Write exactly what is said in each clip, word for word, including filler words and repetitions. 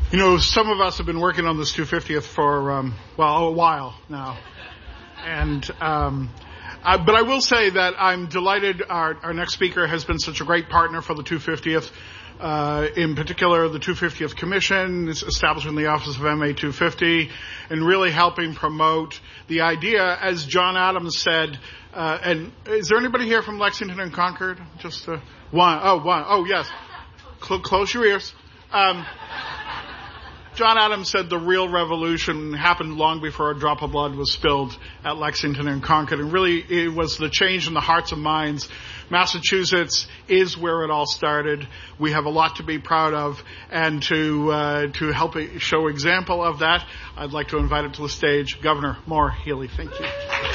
You know, some of us have been working on this two hundred fiftieth for, um, well, a while now. And, um, I, but I will say that I'm delighted our, our next speaker has been such a great partner for the two hundred fiftieth. Uh, in particular, the two hundred fiftieth Commission is establishing the Office of M A two fifty and really helping promote the idea, as John Adams said, uh, and is there anybody here from Lexington and Concord? Just uh, one. Oh, one. Oh, yes. Cl- close your ears. Um, John Adams said the real revolution happened long before a drop of blood was spilled at Lexington and Concord. And really, it was the change in the hearts and minds. Massachusetts is where it all started. We have a lot to be proud of. And to uh, to help show example of that, I'd like to invite up to the stage Governor Maura Healey. Thank you.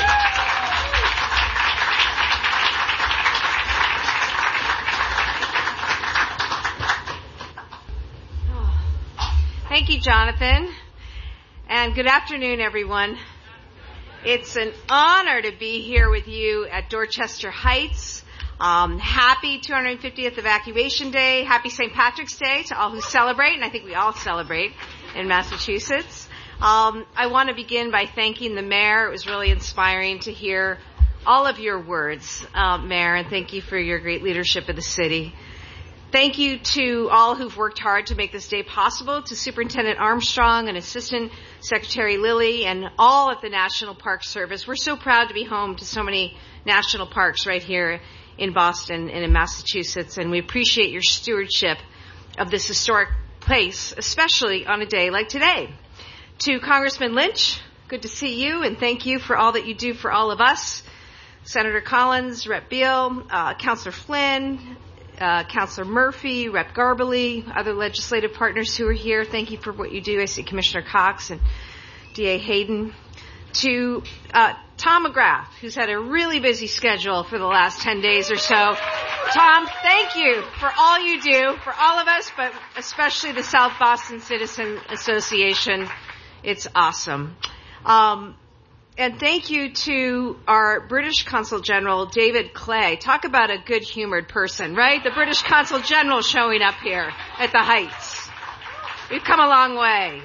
Thank you, Jonathan, and good afternoon, everyone. It's an honor to be here with you at Dorchester Heights. Um, happy two hundred fiftieth Evacuation Day. Happy Saint Patrick's Day to all who celebrate, and I think we all celebrate in Massachusetts. Um, I want to begin by thanking the mayor. It was really inspiring to hear all of your words, uh, Mayor, and thank you for your great leadership of the city. Thank you to all who've worked hard to make this day possible, to Superintendent Armstrong and Assistant Secretary Lilly and all at the National Park Service. We're so proud to be home to so many national parks right here in Boston and in Massachusetts, and we appreciate your stewardship of this historic place, especially on a day like today. To Congressman Lynch, good to see you, and thank you for all that you do for all of us. Senator Collins, Representative Beal, uh, Councilor Flynn, Uh, Councilor Murphy, Representative Garbely, other legislative partners who are here. Thank you for what you do. I see Commissioner Cox and D A Hayden. To uh, Tom McGrath, who's had a really busy schedule for the last ten days or so. Tom, thank you for all you do for all of us, but especially the South Boston Citizen Association. It's awesome. Um, And thank you to our British Consul General, David Clay. Talk about a good-humored person, right? The British Consul General showing up here at the Heights. We've come a long way.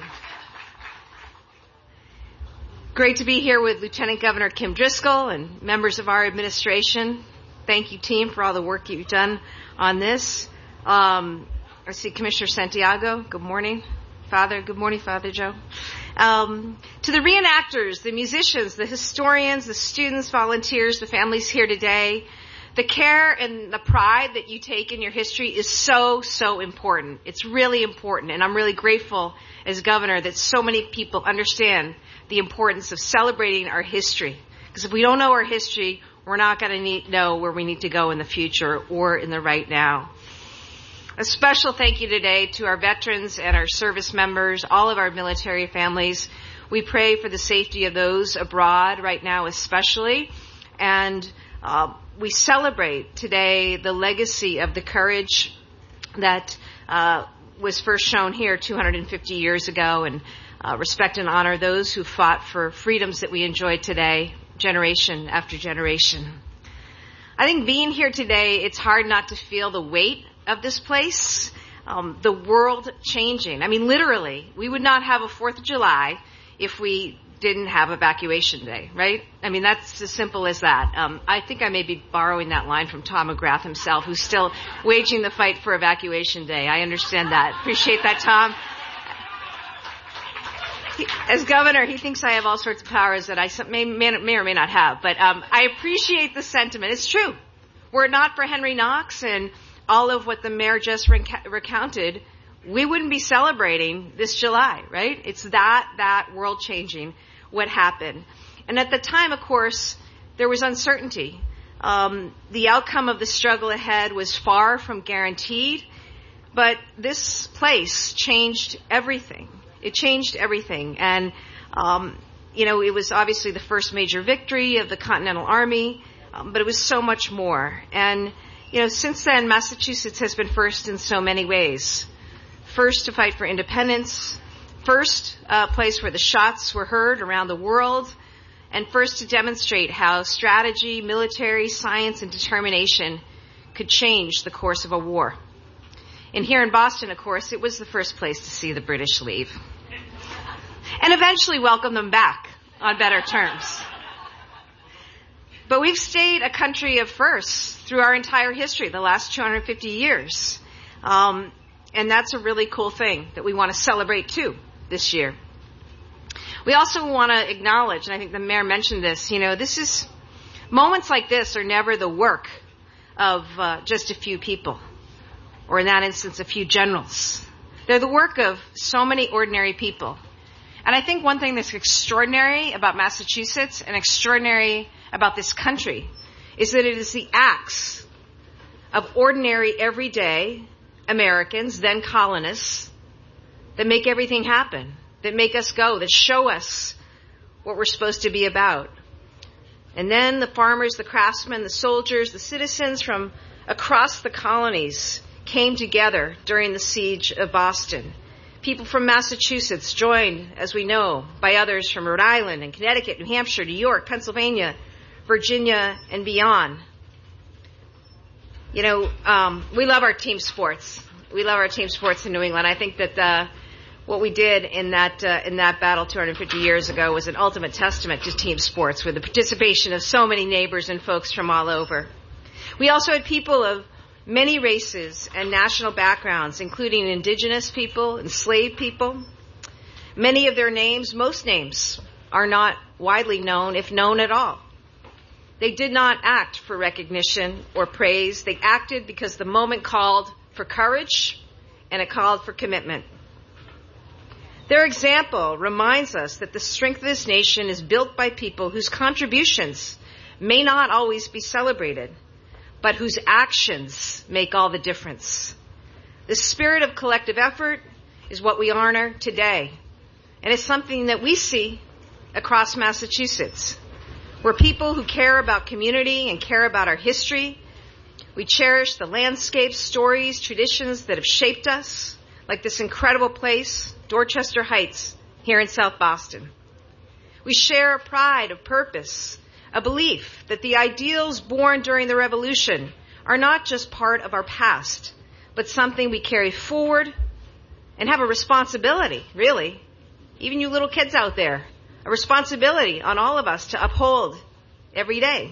Great to be here with Lieutenant Governor Kim Driscoll and members of our administration. Thank you, team, for all the work you've done on this. Um, I see Commissioner Santiago. Good morning, Father. Good morning, Father Joe. Um, to the reenactors, the musicians, the historians, the students, volunteers, the families here today, the care and the pride that you take in your history is so, so important. It's really important, and I'm really grateful as governor that so many people understand the importance of celebrating our history. Because if we don't know our history, we're not going to know where we need to go in the future or in the right now. A special thank you today to our veterans and our service members, all of our military families. We pray for the safety of those abroad right now especially. And uh, we celebrate today the legacy of the courage that uh, was first shown here two hundred fifty years ago, and uh, respect and honor those who fought for freedoms that we enjoy today, generation after generation. I think being here today, it's hard not to feel the weight of this place, um, the world changing. I mean, literally, we would not have a fourth of July if we didn't have Evacuation Day, right? I mean, that's as simple as that. Um, I think I may be borrowing that line from Tom McGrath himself, who's still waging the fight for Evacuation Day. I understand that. Appreciate that, Tom. He, as governor, he thinks I have all sorts of powers that I may, may, may or may not have, but um, I appreciate the sentiment. It's true. Were it not for Henry Knox and all of what the mayor just rec- recounted, we wouldn't be celebrating this July, right? It's that, that world-changing what happened. And at the time, of course, there was uncertainty. Um, the outcome of the struggle ahead was far from guaranteed, but this place changed everything. It changed everything. And, um, you know, it was obviously the first major victory of the Continental Army, um, but it was so much more. And you know, since then, Massachusetts has been first in so many ways. First to fight for independence, first a uh, place where the shots were heard around the world, and first to demonstrate how strategy, military, science, and determination could change the course of a war. And here in Boston, of course, it was the first place to see the British leave. And eventually welcome them back on better terms. But we've stayed a country of firsts through our entire history, the last two hundred fifty years. Um, and that's a really cool thing that we want to celebrate too this year. We also want to acknowledge, and I think the mayor mentioned this, you know, this is, moments like this are never the work of uh, just a few people, or in that instance, a few generals. They're the work of so many ordinary people. And I think one thing that's extraordinary about Massachusetts and extraordinary about this country is that it is the acts of ordinary, everyday Americans, then colonists, that make everything happen, that make us go, that show us what we're supposed to be about. And then the farmers, the craftsmen, the soldiers, the citizens from across the colonies came together during the siege of Boston. People from Massachusetts joined, as we know, by others from Rhode Island and Connecticut, New Hampshire, New York, Pennsylvania, Virginia, and beyond. You know, um, we love our team sports. We love our team sports in New England. I think that uh, what we did in that uh, in that battle two hundred fifty years ago was an ultimate testament to team sports, with the participation of so many neighbors and folks from all over. We also had people of many races and national backgrounds, including indigenous people, enslaved people. Many of their names, most names, are not widely known, if known at all. They did not act for recognition or praise. They acted because the moment called for courage and it called for commitment. Their example reminds us that the strength of this nation is built by people whose contributions may not always be celebrated, but whose actions make all the difference. The spirit of collective effort is what we honor today, and it's something that we see across Massachusetts. We're people who care about community and care about our history. We cherish the landscapes, stories, traditions that have shaped us, like this incredible place, Dorchester Heights, here in South Boston. We share a pride of purpose, a belief that the ideals born during the Revolution are not just part of our past, but something we carry forward and have a responsibility, really, even you little kids out there, a responsibility on all of us to uphold every day.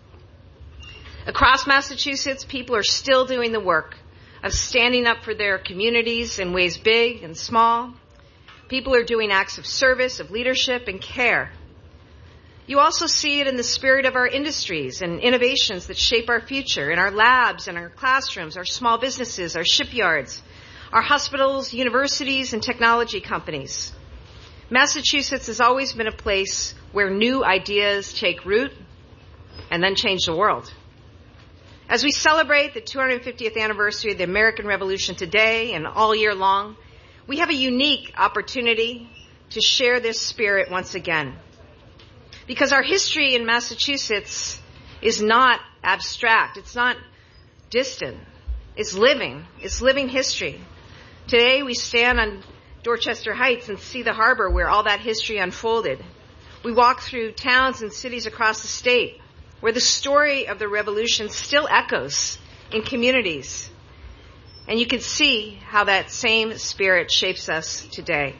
Across Massachusetts, people are still doing the work of standing up for their communities in ways big and small. People are doing acts of service, of leadership, and care. You also see it in the spirit of our industries and innovations that shape our future, in our labs, in our classrooms, our small businesses, our shipyards, our hospitals, universities, and technology companies. Massachusetts has always been a place where new ideas take root and then change the world. As we celebrate the two hundred fiftieth anniversary of the American Revolution today and all year long, we have a unique opportunity to share this spirit once again. Because our history in Massachusetts is not abstract. It's not distant. It's living. It's living history. Today we stand on Dorchester Heights and see the harbor where all that history unfolded. We walk through towns and cities across the state where the story of the Revolution still echoes in communities. And you can see how that same spirit shapes us today.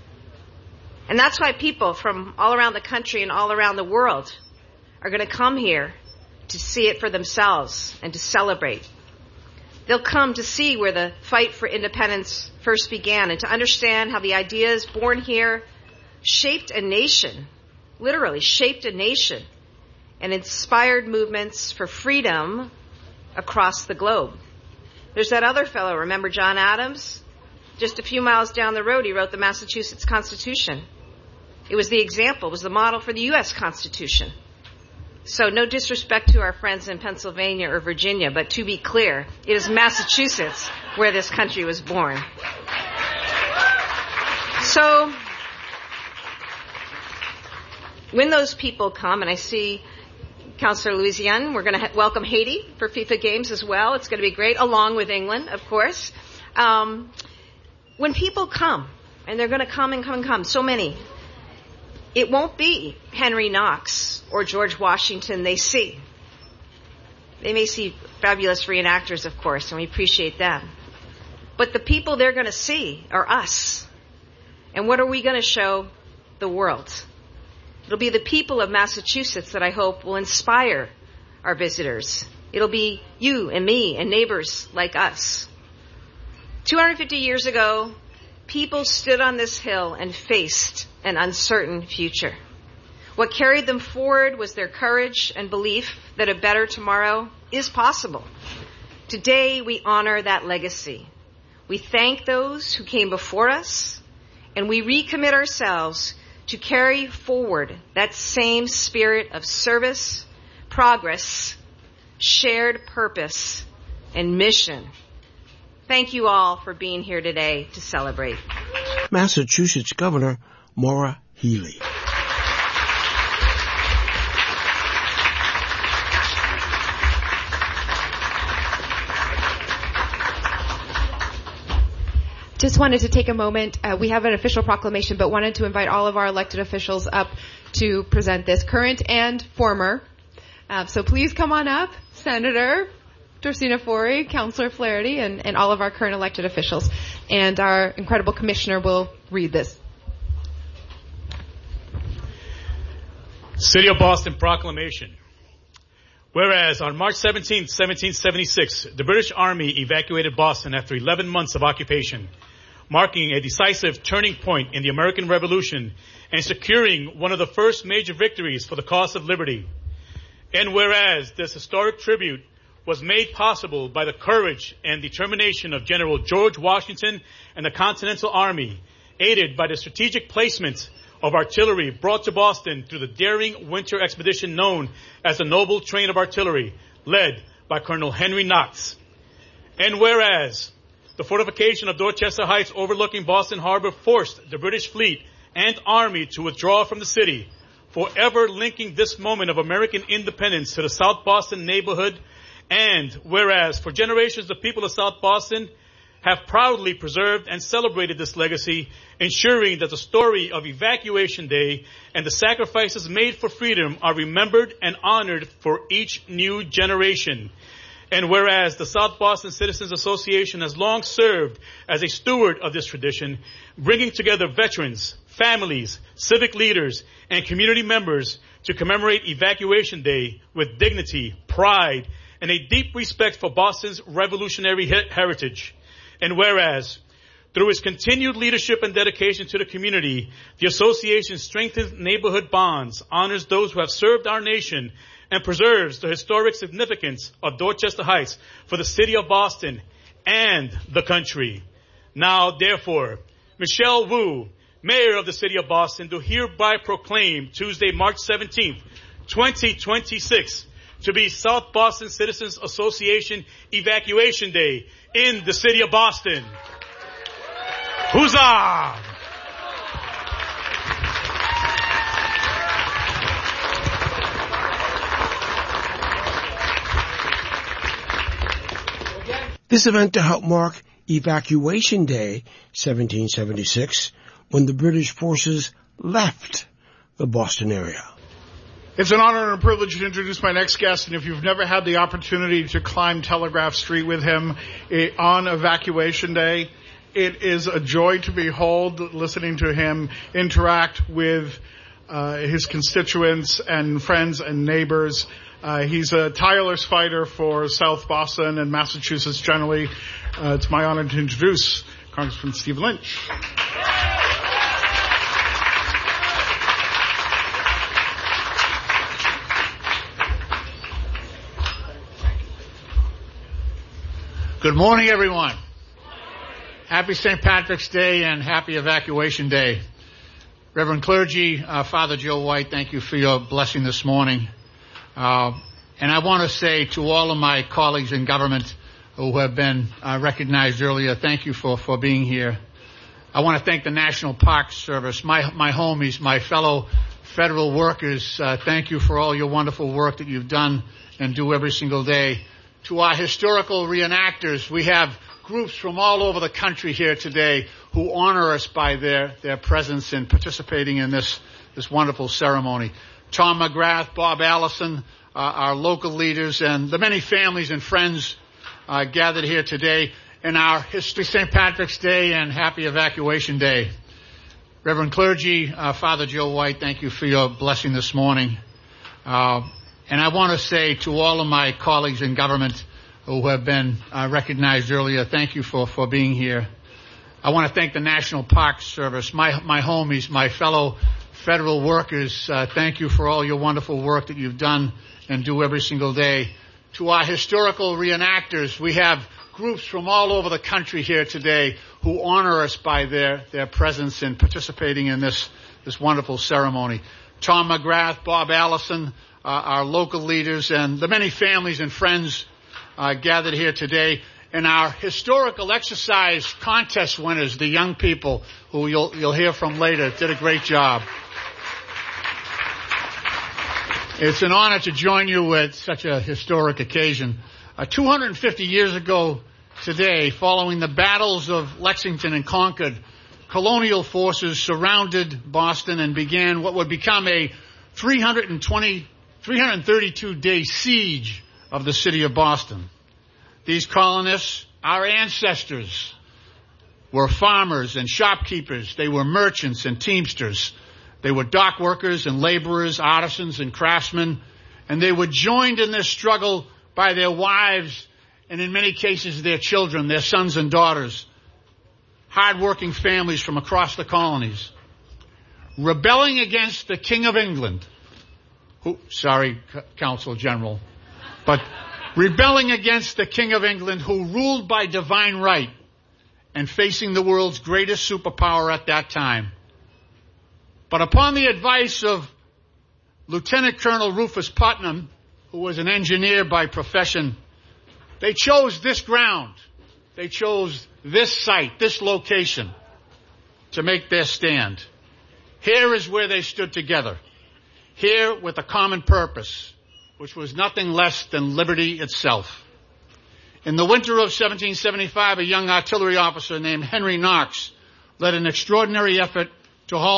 And that's why people from all around the country and all around the world are going to come here to see it for themselves and to celebrate. They'll come to see where the fight for independence first began and to understand how the ideas born here shaped a nation, literally shaped a nation, and inspired movements for freedom across the globe. There's that other fellow, remember John Adams? Just a few miles down the road, he wrote the Massachusetts Constitution. It was the example, it was the model for the U S Constitution. So no disrespect to our friends in Pennsylvania or Virginia, but to be clear, it is Massachusetts where this country was born. So when those people come, and I see Councillor Louisiane, we're going to ha- welcome Haiti for FIFA games as well. It's going to be great, along with England, of course. Um, when people come, and they're going to come and come and come, so many, it won't be Henry Knox or George Washington they see. They may see fabulous reenactors, of course, and we appreciate them. But the people they're going to see are us. And what are we going to show the world? It'll be the people of Massachusetts that I hope will inspire our visitors. It'll be you and me and neighbors like us. two hundred fifty years ago, people stood on this hill and faced an uncertain future. What carried them forward was their courage and belief that a better tomorrow is possible. Today, we honor that legacy. We thank those who came before us, and we recommit ourselves to carry forward that same spirit of service, progress, shared purpose, and mission. Thank you all for being here today to celebrate. Massachusetts Governor Maura Healey. Just wanted to take a moment. Uh, we have an official proclamation, but wanted to invite all of our elected officials up to present this, current and former. Uh, so please come on up, Senator Dorsina Forey, Councilor Flaherty, and, and all of our current elected officials. And our incredible commissioner will read this. City of Boston Proclamation. Whereas on March seventeenth, seventeen seventy-six, the British Army evacuated Boston after eleven months of occupation, marking a decisive turning point in the American Revolution and securing one of the first major victories for the cause of liberty. And whereas this historic tribute was made possible by the courage and determination of General George Washington and the Continental Army, aided by the strategic placement of artillery brought to Boston through the daring winter expedition known as the Noble Train of Artillery, led by Colonel Henry Knox. And whereas the fortification of Dorchester Heights overlooking Boston Harbor forced the British fleet and army to withdraw from the city, forever linking this moment of American independence to the South Boston neighborhood. And whereas for generations the people of South Boston have proudly preserved and celebrated this legacy, ensuring that the story of Evacuation Day and the sacrifices made for freedom are remembered and honored for each new generation. And whereas the South Boston Citizens Association has long served as a steward of this tradition, bringing together veterans, families, civic leaders, and community members to commemorate Evacuation Day with dignity, pride, and a deep respect for Boston's revolutionary he- heritage. And whereas, through its continued leadership and dedication to the community, the association strengthens neighborhood bonds, honors those who have served our nation, and preserves the historic significance of Dorchester Heights for the city of Boston and the country. Now, therefore, Michelle Wu, Mayor of the City of Boston, do hereby proclaim Tuesday, March seventeenth, twenty twenty-six, to be South Boston Citizens Association Evacuation Day in the City of Boston. Huzzah! This event to help mark Evacuation Day, seventeen seventy-six, when the British forces left the Boston area. It's an honor and a privilege to introduce my next guest, and if you've never had the opportunity to climb Telegraph Street with him it, on Evacuation Day, it is a joy to behold, listening to him interact with uh, his constituents and friends and neighbors. Uh, he's a tireless fighter for South Boston and Massachusetts generally. Uh, it's my honor to introduce Congressman Stephen Lynch. Good morning, everyone. Happy Saint Patrick's Day and happy Evacuation Day. Reverend Clergy, uh, Father Joe White, thank you for your blessing this morning. Uh, and I want to say to all of my colleagues in government who have been uh, recognized earlier, thank you for, for being here. I want to thank the National Park Service, my, my homies, my fellow federal workers. Uh, thank you for all your wonderful work that you've done and do every single day. To our historical reenactors, we have groups from all over the country here today who honor us by their, their presence and participating in this, this wonderful ceremony. Tom McGrath, Bob Allison, uh, our local leaders, and the many families and friends uh, gathered here today. in our history, Saint Patrick's Day and happy Evacuation Day. Reverend Clergy, uh, Father Joe White, thank you for your blessing this morning. Uh, and I want to say to all of my colleagues in government who have been uh, recognized earlier, thank you for, for being here. I want to thank the National Park Service, my, my homies, my fellow federal workers. Uh, thank you for all your wonderful work that you've done and do every single day. To our historical reenactors, we have groups from all over the country here today who honor us by their, their presence and participating in this, this wonderful ceremony. Tom McGrath, Bob Allison, uh, our local leaders, and the many families and friends uh, gathered here today. And our historical exercise contest winners, the young people who you'll, you'll hear from later, did a great job. It's an honor to join you at such a historic occasion. Uh, two hundred fifty years ago today, following the battles of Lexington and Concord, colonial forces surrounded Boston and began what would become a three hundred twenty, three hundred thirty-two day siege of the city of Boston. These colonists, our ancestors, were farmers and shopkeepers. They were merchants and teamsters. They were dock workers and laborers, artisans and craftsmen, and they were joined in this struggle by their wives and in many cases their children, their sons and daughters, hard-working families from across the colonies, rebelling against the King of England, who, sorry, Consul General, but rebelling against the King of England who ruled by divine right and facing the world's greatest superpower at that time. But upon the advice of Lieutenant Colonel Rufus Putnam, who was an engineer by profession, they chose this ground. They chose this site, this location, to make their stand. Here is where they stood together. Here with a common purpose, which was nothing less than liberty itself. In the winter of seventeen seventy-five, a young artillery officer named Henry Knox led an extraordinary effort to halt